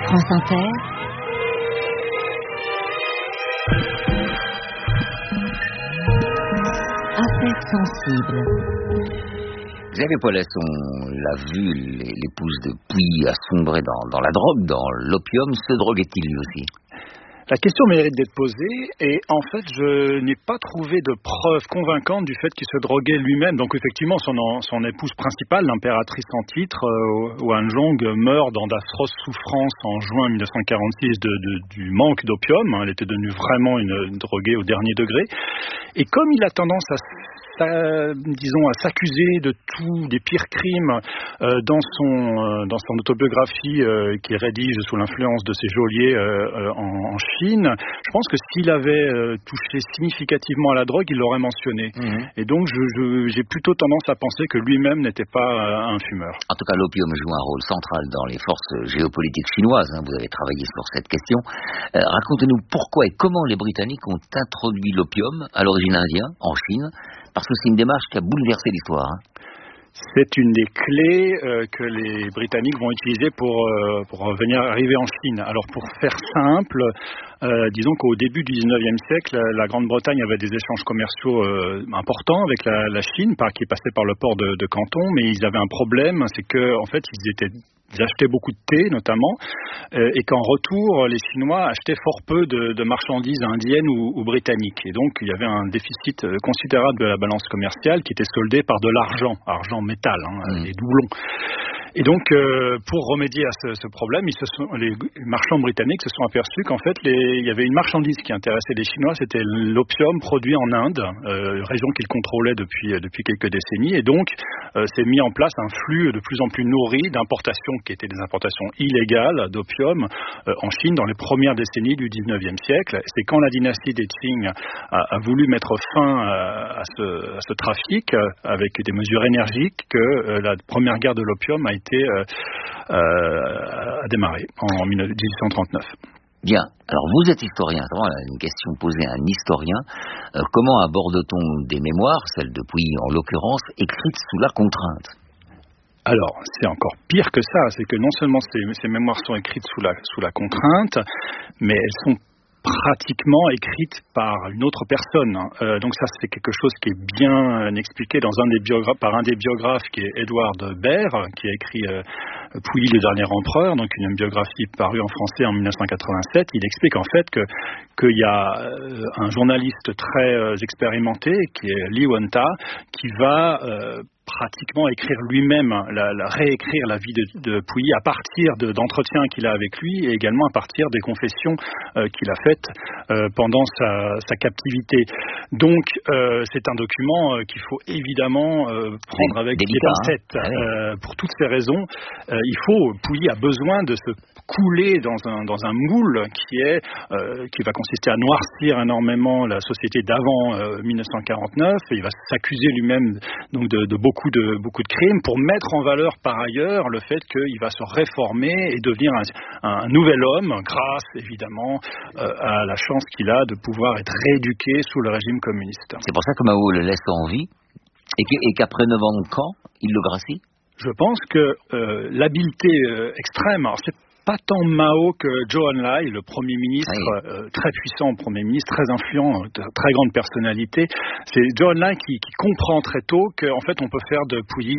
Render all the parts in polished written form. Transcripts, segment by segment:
France Inter. Affaires sensibles. Xavier Paulès, on l'a vu, l'épouse de Pouilly a sombré dans la drogue, dans l'opium. Se droguait-il lui aussi? La question mérite d'être posée et en fait je n'ai pas trouvé de preuve convaincante du fait qu'il se droguait lui-même. Donc effectivement son épouse principale, l'impératrice en titre, Wanzhong, meurt dans d'affreuses souffrances en juin 1946 du manque d'opium. Elle était devenue vraiment une droguée au dernier degré. Et comme il a tendance à s'accuser de tous des pires crimes dans son autobiographie qu'il rédige sous l'influence de ses geôliers en Chine, je pense que s'il avait touché significativement à la drogue, il l'aurait mentionné. Et donc j'ai plutôt tendance à penser que lui-même n'était pas un fumeur. En tout cas, l'opium joue un rôle central dans les forces géopolitiques chinoises. Vous avez travaillé sur cette question. Racontez-nous pourquoi et comment les Britanniques ont introduit l'opium, à l'origine indien, en Chine, parce que c'est une démarche qui a bouleversé l'histoire. C'est une des clés que les Britanniques vont utiliser pour arriver en Chine. Alors pour faire simple, disons qu'au début du 19e siècle, la Grande-Bretagne avait des échanges commerciaux importants avec la Chine, qui passait par le port de Canton, mais ils avaient un problème, c'est que en fait ils achetaient beaucoup de thé notamment, et qu'en retour les Chinois achetaient fort peu de marchandises indiennes ou britanniques. Et donc il y avait un déficit considérable de la balance commerciale qui était soldé par de l'argent métal, les doublons. Et donc, pour remédier à ce problème, les marchands britanniques se sont aperçus qu'en fait, il y avait une marchandise qui intéressait les Chinois, c'était l'opium produit en Inde, région qu'ils contrôlaient depuis quelques décennies. Et donc, s'est mis en place un flux de plus en plus nourri d'importations qui étaient des importations illégales d'opium en Chine dans les premières décennies du 19e siècle. C'est quand la dynastie des Qing a voulu mettre fin à ce trafic avec des mesures énergiques que la première guerre de l'opium a démarré en 1839. Bien. Alors vous êtes historien, c'est vraiment une question posée à un historien. Comment aborde-t-on des mémoires, celles de Pouilly en l'occurrence, écrites sous la contrainte? Alors, c'est encore pire que ça. C'est que non seulement ces mémoires sont écrites sous la contrainte, mais elles sont pratiquement écrite par une autre personne. Donc ça, c'est quelque chose qui est bien expliqué par un des biographes qui est Edward Baer, qui a écrit Pouilly, le dernier empereur, donc une biographie parue en français en 1987. Il explique en fait qu'il y a un journaliste très expérimenté, qui est Li Wenta, qui va pratiquement écrire lui-même, réécrire la vie de Pouilly à partir d'entretiens qu'il a avec lui et également à partir des confessions qu'il a faites pendant sa captivité. Donc c'est un document qu'il faut évidemment prendre avec des pincettes. Pour toutes ces raisons, Pouilly a besoin de se couler dans un moule qui va consister à noircir énormément la société d'avant 1949. Et il va s'accuser lui-même donc de beaucoup de crimes pour mettre en valeur par ailleurs le fait qu'il va se réformer et devenir un nouvel homme grâce évidemment à la chance qu'il a de pouvoir être rééduqué sous le régime communiste. C'est pour ça que Mao le laisse en vie et qu'après 9 ans de camp, il le gracie? Je pense que l'habileté extrême, alors c'est pas tant Mao que Zhou Enlai, le Premier ministre, très puissant Premier ministre, très influent, très grande personnalité. C'est Zhou Enlai qui comprend très tôt qu'en fait on peut faire de Pouilly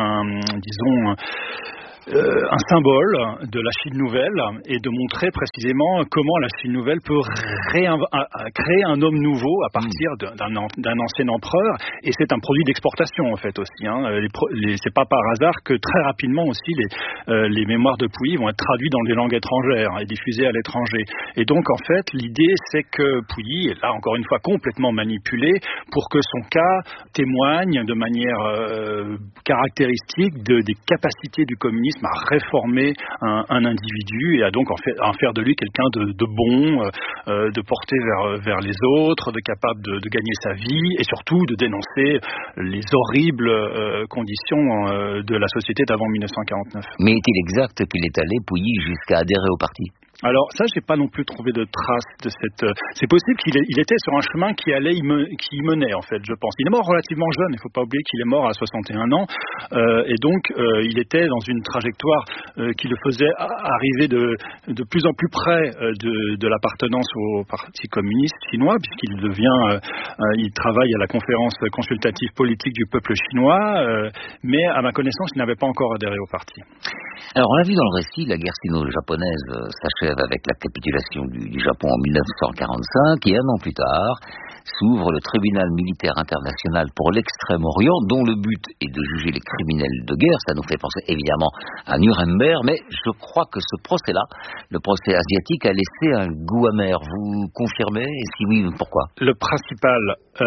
un symbole de la Chine nouvelle et de montrer précisément comment la Chine nouvelle peut créer un homme nouveau à partir d'un ancien empereur, et c'est un produit d'exportation en fait aussi. C'est pas par hasard que très rapidement aussi les mémoires de Pouilly vont être traduites dans des langues étrangères et diffusées à l'étranger. Et donc en fait l'idée c'est que Pouilly est là encore une fois complètement manipulé pour que son cas témoigne de manière caractéristique des capacités du communisme à réformer un individu et à donc en faire de lui quelqu'un de bon, de porter vers les autres, de capable de gagner sa vie et surtout de dénoncer les horribles conditions de la société d'avant 1949. Mais est-il exact qu'il est allé, Pouilly, jusqu'à adhérer au parti ? Alors ça, j'ai pas non plus trouvé de traces de cette. C'est possible qu'il était sur un chemin qui y menait en fait, je pense. Il est mort relativement jeune. Il faut pas oublier qu'il est mort à 61 ans, et donc il était dans une trajectoire qui le faisait arriver de plus en plus près de l'appartenance au Parti communiste chinois, puisqu'il il travaille à la conférence consultative politique du peuple chinois, mais à ma connaissance, il n'avait pas encore adhéré au parti. Alors, on l'a vu dans le récit, la guerre sino-japonaise s'achève avec la capitulation du Japon en 1945, et un an plus tard, s'ouvre le tribunal militaire international pour l'Extrême-Orient, dont le but est de juger les criminels de guerre. Ça nous fait penser évidemment à Nuremberg, mais je crois que ce procès-là, le procès asiatique, a laissé un goût amer. Vous confirmez? Et si oui, pourquoi? Le principal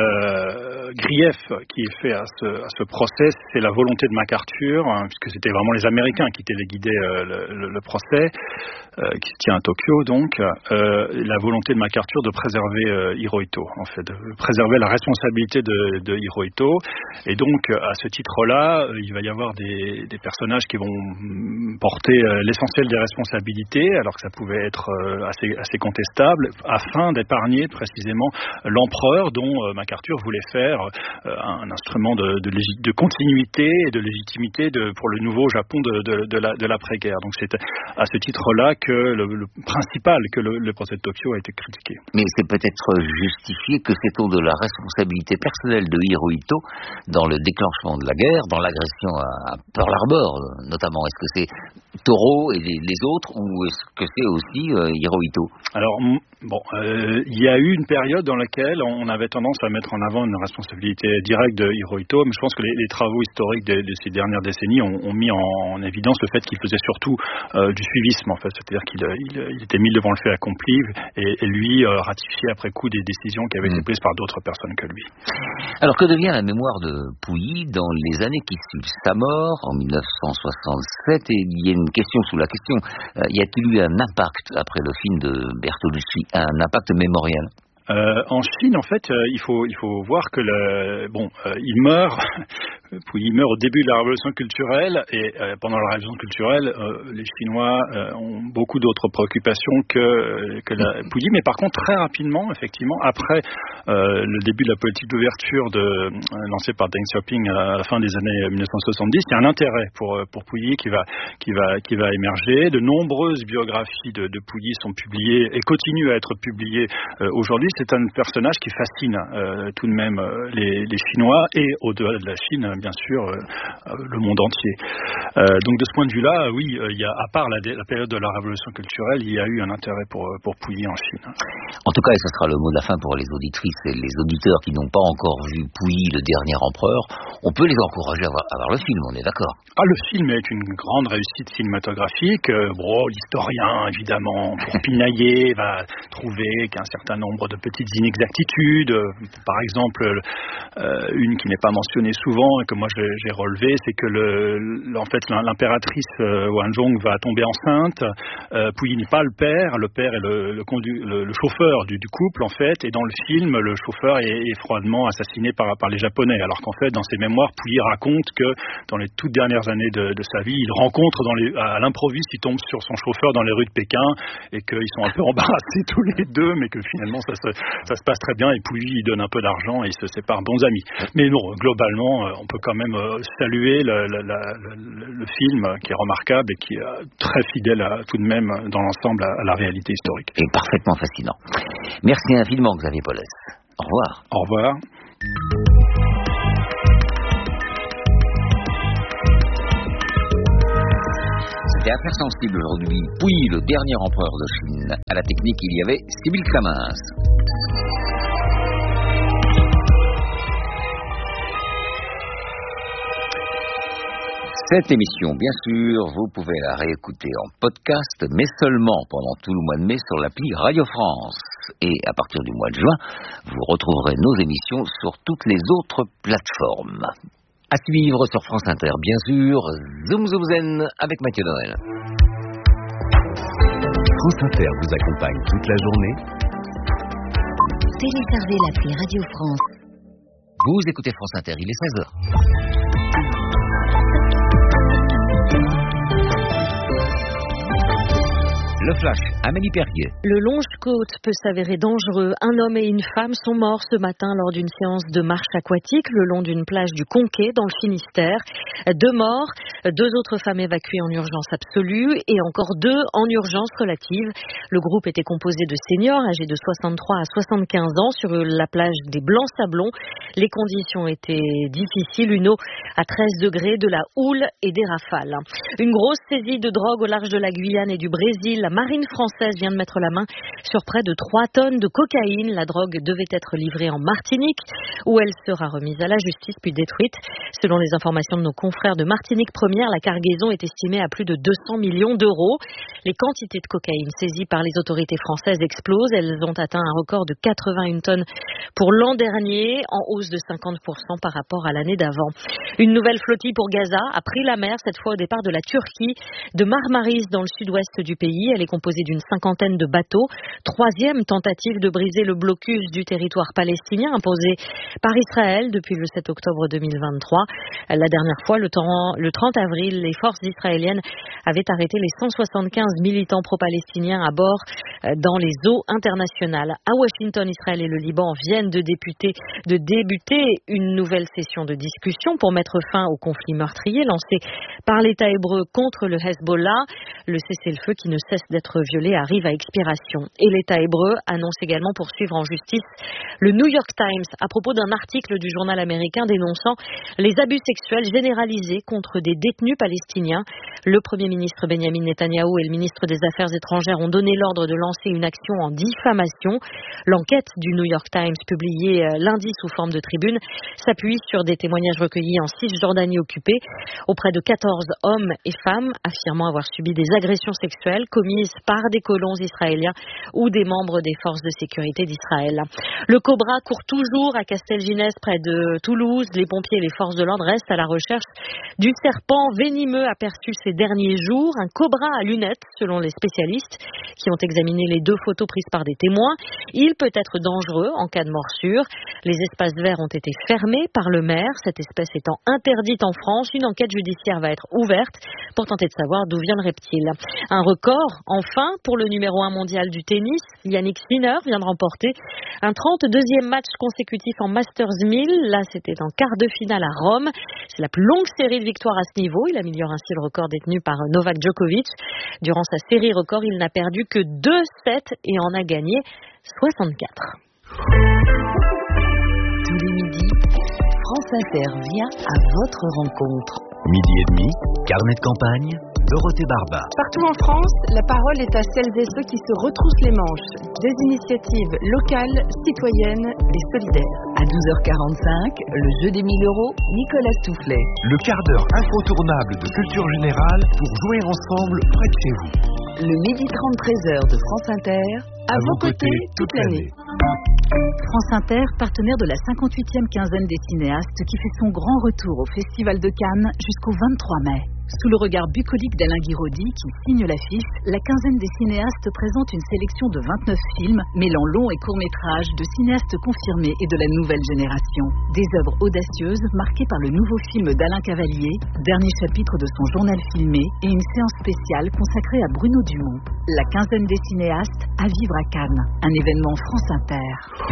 grief qui est fait à ce procès, c'est la volonté de MacArthur, puisque c'était vraiment les Américains qui téléguidaient le procès, qui se tient à Tokyo, donc la volonté de MacArthur de préserver Hirohito, en fait, de préserver la responsabilité de Hirohito. Et donc, à ce titre-là, il va y avoir des personnages qui vont porter l'essentiel des responsabilités, alors que ça pouvait être assez contestable, afin d'épargner précisément l'empereur dont MacArthur voulait faire un instrument de continuité et de légitimité pour le nouveau Japon de l'après-guerre. Donc c'est à ce titre-là que le principal que le procès de Tokyo a été critiqué. Mais c'est peut-être justifié que sait-on de la responsabilité personnelle de Hirohito dans le déclenchement de la guerre, dans l'agression à Pearl Harbor notamment? Est-ce que c'est Toro et les autres, ou est-ce que c'est aussi Hirohito? Alors, il y a eu une période dans laquelle on avait tendance à mettre en avant une responsabilité directe de Hirohito, mais je pense que les travaux historiques de ces dernières décennies ont mis en évidence le fait qu'il faisait surtout du suivisme, en fait, c'est-à-dire qu'il était mis devant le fait accompli et lui ratifiait après coup des décisions qui avaient été prises par d'autres personnes que lui. Alors, que devient la mémoire de Pouilly dans les années qui suivent sa mort, en 1967, et il y a une question sous la question, y a-t-il eu un impact après le film de Bertolucci, un impact mémoriel? En Chine, en fait, il faut voir que il meurt. Pouilly meurt au début de la révolution culturelle, et pendant la révolution culturelle, les Chinois ont beaucoup d'autres préoccupations que Pouilly. Mais par contre, très rapidement, effectivement, après le début de la politique d'ouverture lancée par Deng Xiaoping à la fin des années 1970, il y a un intérêt pour Pouilly qui va émerger. De nombreuses biographies de Pouilly sont publiées et continuent à être publiées aujourd'hui. C'est un personnage qui fascine tout de même les Chinois et au-delà de la Chine, bien sûr, le monde entier. Donc de ce point de vue-là, oui, il y a, à part la période de la révolution culturelle, il y a eu un intérêt pour Pouilly en Chine. En tout cas, et ce sera le mot de la fin pour les auditrices et les auditeurs qui n'ont pas encore vu Pouilly, le dernier empereur, on peut les encourager à voir le film, on est d'accord? Le film est une grande réussite cinématographique. L'historien, évidemment, pour pinailler, va trouver qu'un certain nombre de petites inexactitudes, par exemple, une qui n'est pas mentionnée souvent et que moi j'ai relevé, c'est que l'impératrice Wanzhong va tomber enceinte. Pouilly n'est pas le père est le chauffeur du couple, en fait, et dans le film, le chauffeur est froidement assassiné par les Japonais, alors qu'en fait, dans ses mémoires, Pouilly raconte que dans les toutes dernières années de sa vie, il rencontre à l'improviste, il tombe sur son chauffeur dans les rues de Pékin, et qu'ils sont un peu embarrassés tous les deux, mais que finalement ça se passe très bien, et Pouilly il donne un peu d'argent et ils se séparent bons amis. Mais non, globalement, on peut quand même saluer le film qui est remarquable et qui est très fidèle tout de même dans l'ensemble à la réalité historique. Et parfaitement fascinant. Merci infiniment, Xavier Paulès. Au revoir. Au revoir. C'était Affaires sensibles aujourd'hui. Pouilly, le dernier empereur de Chine. À la technique, il y avait Sybille Clamins. Cette émission, bien sûr, vous pouvez la réécouter en podcast, mais seulement pendant tout le mois de mai sur l'appli Radio France. Et à partir du mois de juin, vous retrouverez nos émissions sur toutes les autres plateformes. À suivre sur France Inter, bien sûr, Zoom Zoom Zen avec Mathieu Noël. France Inter vous accompagne toute la journée. Téléchargez l'appli Radio France. Vous écoutez France Inter, il est 16h. Le Flash, Amélie Perrier. Le longe-côte peut s'avérer dangereux. Un homme et une femme sont morts ce matin lors d'une séance de marche aquatique le long d'une plage du Conquet dans le Finistère. 2 morts, 2 autres femmes évacuées en urgence absolue et encore 2 en urgence relative. Le groupe était composé de seniors âgés de 63 à 75 ans sur la plage des Blancs-Sablons. Les conditions étaient difficiles, une eau à 13 degrés, de la houle et des rafales. Une grosse saisie de drogue au large de la Guyane et du Brésil. La marine française vient de mettre la main sur près de 3 tonnes de cocaïne. La drogue devait être livrée en Martinique, où elle sera remise à la justice puis détruite. Selon les informations de nos confrères de Martinique Première, la cargaison est estimée à plus de 200 millions d'euros. Les quantités de cocaïne saisies par les autorités françaises explosent. Elles ont atteint un record de 81 tonnes pour l'an dernier, en hausse de 50% par rapport à l'année d'avant. Une nouvelle flottille pour Gaza a pris la mer, cette fois au départ de la Turquie, de Marmaris dans le sud-ouest du pays. Elle est composée d'une 50aine de bateaux. 3e tentative de briser le blocus du territoire palestinien imposé par Israël depuis le 7 octobre 2023. La dernière fois, le 30 avril, les forces israéliennes avaient arrêté les 175 militants pro-palestiniens à bord dans les eaux internationales. À Washington, Israël et le Liban viennent de débuter une nouvelle session de discussion pour mettre fin au conflit meurtrier lancé par l'État hébreu contre le Hezbollah. Le cessez-le-feu qui ne cesse d'être violé arrive à expiration. Et l'État hébreu annonce également poursuivre en justice le New York Times à propos d'un article du journal américain dénonçant les abus sexuels généralisés contre des détenus palestiniens. Le Premier ministre Benjamin Netanyahou et le ministre des Affaires étrangères ont donné l'ordre de lancer une action en diffamation. L'enquête du New York Times, publiée lundi sous forme de tribune, s'appuie sur des témoignages recueillis en Cisjordanie occupée auprès de 14 hommes et femmes affirmant avoir subi des agressions sexuelles commises par des colons israéliens ou des membres des forces de sécurité d'Israël. Le Cobra court toujours à Castelginest près de Toulouse. Les pompiers et les forces de l'ordre restent à la recherche du serpent venimeux aperçu ces derniers jours. Un cobra à lunettes, selon les spécialistes qui ont examiné les 2 photos prises par des témoins. Il peut être dangereux en cas de morsure. Les espaces verts ont été fermés par le maire. Cette espèce étant interdite en France, une enquête judiciaire va être ouverte pour tenter de savoir d'où vient le reptile. Un record, enfin, pour le numéro 1 mondial du tennis. Yannick Sinner vient de remporter un 32e match consécutif en Masters 1000. Là, c'était en quart de finale à Rome. C'est la plus longue série de victoires à ce niveau. Il améliore ainsi le record détenu par Novak Djokovic. Durant sa série record, il n'a perdu que 2 sets et en a gagné 64. Tous les midis, France Inter vient à votre rencontre. Midi et demi, carnet de campagne, Dorothée Barba. Partout en France, la parole est à celles et ceux qui se retroussent les manches. Des initiatives locales, citoyennes et solidaires. À 12h45, le jeu des 1000 euros, Nicolas Stoufflet. Le quart d'heure incontournable de culture générale pour jouer ensemble près de chez vous. Le midi 30-13h de France Inter, à vos côtés toute l'année. France Inter, partenaire de la 58e quinzaine des cinéastes qui fait son grand retour au Festival de Cannes jusqu'au 23 mai. Sous le regard bucolique d'Alain Guiraudy, qui signe l'affiche, la quinzaine des cinéastes présente une sélection de 29 films, mêlant longs et courts-métrages de cinéastes confirmés et de la nouvelle génération. Des œuvres audacieuses marquées par le nouveau film d'Alain Cavalier, dernier chapitre de son journal filmé, et une séance spéciale consacrée à Bruno Dumont. La quinzaine des cinéastes à vivre à Cannes, un événement France Inter.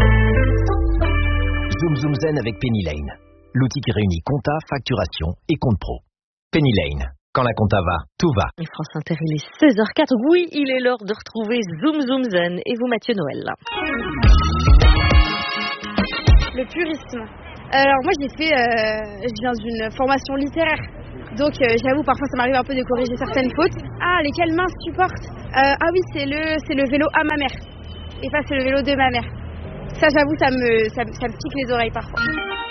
Zoom Zoom Zen avec Penny Lane. L'outil qui réunit compta, facturation et compte pro. Penny Lane. Quand la compta va, tout va. Et France Inter, il est 16h04. Oui, il est l'heure de retrouver Zoom Zoom Zen. Et vous, Mathieu Noël. Le purisme. Alors moi, je viens d'une formation littéraire. Donc j'avoue, parfois ça m'arrive un peu de corriger certaines fautes. Ah, lesquelles mains supportent ah oui, c'est le vélo à ma mère. Et pas c'est le vélo de ma mère. Ça, j'avoue, ça me pique les oreilles parfois.